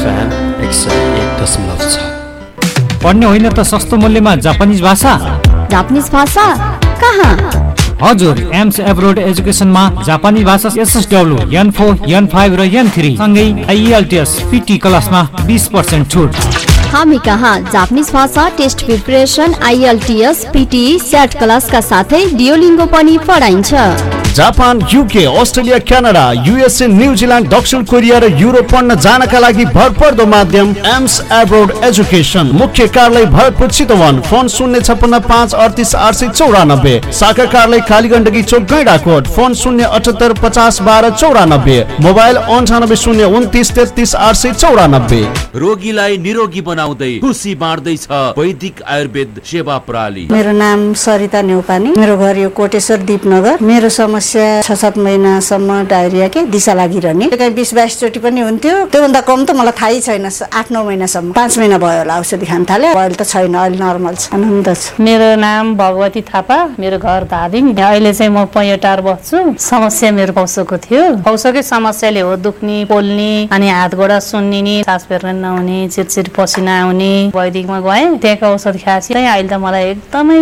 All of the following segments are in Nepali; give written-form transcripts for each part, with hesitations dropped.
FM 101.6। पढ्ने होइन त सस्तो मूल्यमा जापानिज भाषा? जापानिज भाषा कहाँ? हजुर, एम्स एब्रोड एजुकेसनमा जापानी भाषा SSW, N4, N5 र N3 सँगै IELTS PT क्लासमा 20% छुट। हामी कहाँ जापानिज भाषा test preparation, IELTS, PT, set क्लासका साथै डियोलिङ्गो पनि पढाइन्छ। Japan, UK, Australia, Canada, USA, New Zealand, दक्षिण कोरिया र युरोप पढ्न जानका लागि भरपर्दो माध्यम एम्स एब्रोड एजुकेसन। मुख्य कार्यालय भरतपुर चितवन। फोन 056 38 894। शाखा कार्यालय कालीगण्डकी चोक गैंडाकोट। फोन 078 50 12 94। मोबाइल 98 029 33 894। रोगीलाई निरोगी बनाउँदै खुसी बाँड्दैछ वैदिक आयुर्वेद सेवा प्रणाली। मेरो नाम सरिता न्यौपानी, मेरो घर यो कोटेश्वर दीपनगर। मेरो समस्या 6-7 महिनासम्म डायरिया के दिशा लागिरहने, कहीँ 20-22 चोटि पनि हुन्थ्यो। त्योभन्दा कम त मलाई थाहै छैन। 8-9 महिनासम्म, 5 महिना भयो होला औषधि खान थाले। अहिले त छैन, अहिले नर्मल छ, आनन्द छ। मेरो नाम भगवती थापा, मेरो घर धादिङ। अहिले चाहिँ म पैटार बस्छु। समस्या मेरो पौसोको थियो। पौसोकै समस्याले हो दुख्ने, पोल्ने, अनि हात गोडा सुन्निने, सास फेर्न नहुने, चिरचिर पसिना आउने। वैदिकमा गएँ, त्यहाँको औषध खाएपछि अहिले त मलाई एकदमै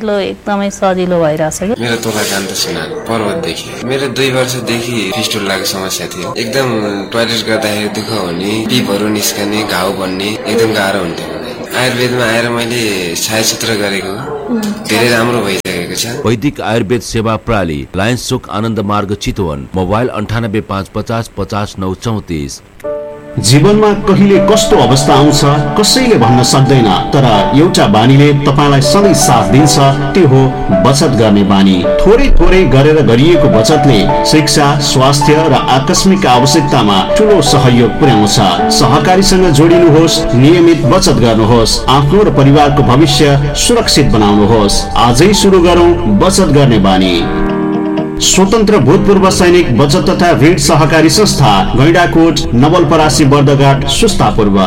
सजिलो भइरहेछ। मेरो तोला कान्त सुनार पर्वतदेखि। मेरो 2 वर्षदेखि फिस्टुलाको समस्या थियो। एकदम टोयलेट गर्दाखेरि दुःख हुने, पिपहरू निस्कने, घाउ बन्ने, एकदम गाह्रो हुन्थ्यो। आयुर्वेदमा आएर मैले छायाचित्र गरेको धेरै राम्रो भइसकेको छ। वैदिक आयुर्वेद सेवा प्रणाली, लायन्स चोक आनन्द मार्ग चितवन। मोबाइल 98 550 50 934। जीवनमा कहिले कस्तो अवस्था आउँछ कसैले भन्न सक्दैन, तर एउटा बानीले तपाईलाई सधैँ साथ दिन्छ, त्यो हो बचत गर्ने बानी। थोरै गरेर गरिएको बचतले शिक्षा, स्वास्थ्य र आकस्मिक आवश्यकतामा ठूलो सहयोग पुर्याउँछ। सहकारीसँग जोडिनुहोस्, नियमित बचत गर्नुहोस्, आफ्नो र परिवारको भविष्य सुरक्षित बनाउनुहोस्। आजै सुरु गरौँ बचत गर्ने बानी। स्वतन्त्र भूतपूर्व सैनिक बचत तथा ऋण सहकारी संस्था, गैंडाकोट, नवलपरासी, बर्दघाट, सुस्तापूर्व।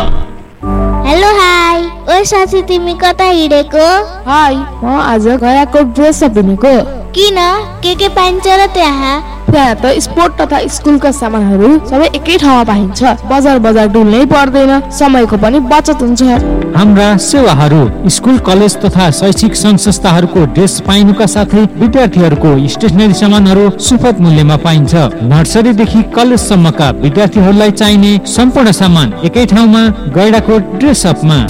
हेलो हाई, ओए साथी तिमी कता हिँडेको? हाई, म आज गयाकोट ड्रेस अप हिँडेको। किन? के पाइन्छ र त्यहाँ? त्यहाँ त स्पोर्ट तथा स्कुलका सामानहरू सबै एकै ठाउँमा पाइन्छ। बजार डुल्नै पर्दैन, समयको पनि बचत हुन्छ। हाम्रा सेवाहरू स्कुल, कलेज तथा शैक्षिक संघ संस्थाहरूको ड्रेस पाइनुका साथै विद्यार्थीहरूको स्टेशनरी सामानहरू सुपथ मूल्यमा पाइन्छ। नर्सरीदेखि कलेजसम्मका विद्यार्थीहरूलाई चाहिने सम्पूर्ण सामान एकै ठाउँमा गैंडाकोट ड्रेस अपमा।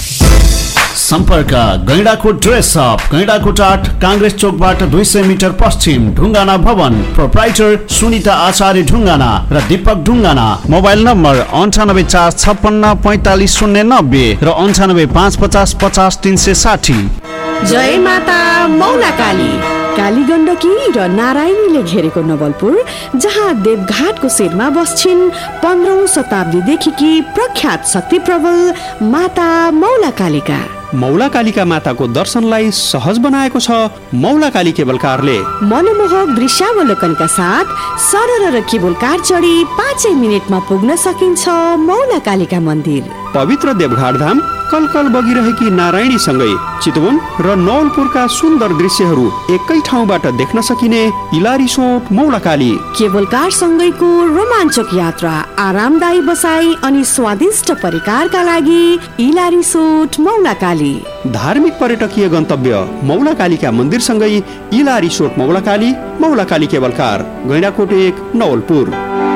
सम्पर्क गैंडाकोट ड्रेस अप, गैंडाकोट 8, कांग्रेस चोकबाट 200 मिटर पश्चिम, ढुङ्गाना भवन। प्रोप्राइटर सुनिता आचार्य ढुङ्गाना र दीपक ढुङ्गाना। मोबाइल नम्बर 98 456 45 090 र 98 550 50 360। जय माता मौलाकाली। कालीगण्डकी र नारायणीले घेरेको नवलपुर, जहाँ देवघाटको शिरमा बस्छिन् 15औं शताब्दीदेखि प्रख्यात शक्ति प्रबल माता मौलाकालीका। मौलाकालीका माताको दर्शनलाई सहज बनाएको छ मौलाकाली केबल कारले। मनमोहक दृश्यावलोकनका साथ सरर र केबल कार चढी 5 मिनेटमा पुग्न सकिन्छ मौलाकालीका मन्दिर। पवित्र देवघाट धाम कलकल बगिरहेकी नारायणी सँगै चितवन र नवलपुरका सुन्दर दृश्यहरू एकै ठाउँबाट देख्न सकिने इला रिसोर्ट मौलाकाली। केबल कार सँगैको रोमाञ्चक यात्रा, आरामदायी बसाई अनि स्वादिष्ट परिकारका लागि इला रिसोर्ट मौलाकाली। धार्मिक पर्यटकीय गन्तव्य मौलाकालीका मन्दिर सँगै इला resort मौलाकाली, मौलाकाली cable car, Gaindakot 1, Nawalpur.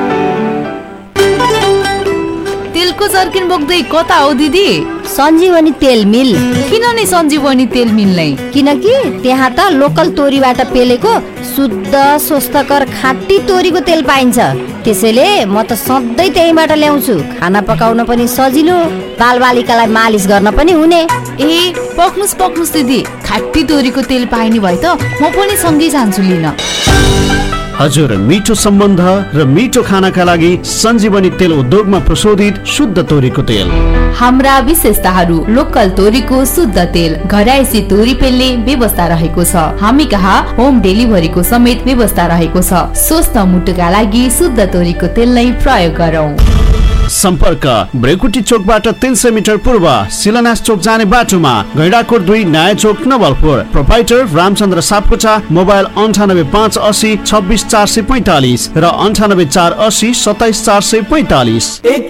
तेलको जर्किन बोक्दै कता हो दिदी? सञ्जीवनी तेल मिल। किन नि सञ्जीवनी तेल मिल नै? किनकि त्यहाँ त लोकल तोरीबाट पेलेको शुद्ध स्वस्थकर खाँटी तोरीको तेल पाइन्छ। त्यसैले म त सधैँ त्यहीबाट ल्याउँछु। खाना पकाउन पनि सजिलो, बालबालिकालाई मालिस गर्न पनि हुने। ए पक्नुस् दिदी, खाँटी तोरीको तेल पाइने भए त म पनि सँगै जान्छु लिन। हजुर, मिठो सम्बन्ध र मिठो खानाका लागि सञ्जीवनी तेल उद्योगमा प्रशोधित शुद्ध तोरीको तेल। हाम्रा विशेषताहरू: लोकल तोरीको शुद्ध तेल, घरायसी तोरी पेल्ने व्यवस्था रहेको छ। हामी कहाँ होम डेलिभरीको समेत व्यवस्था रहेको छ। स्वस्थ मुटुका लागि शुद्ध तोरीको तेल नै प्रयोग गरौँ। सम्पर्क ब्रेकुटी चोकबाट 300 मिटर पूर्व, शिलान्यास चोक जाने बाटोमा, गैंडाकोट 2, नयाँ चोक, नवलपुर। प्रोप्राइटर रामचन्द्र सापकोटा। मोबाइल 98 580 26 445 र 98 480 27 445।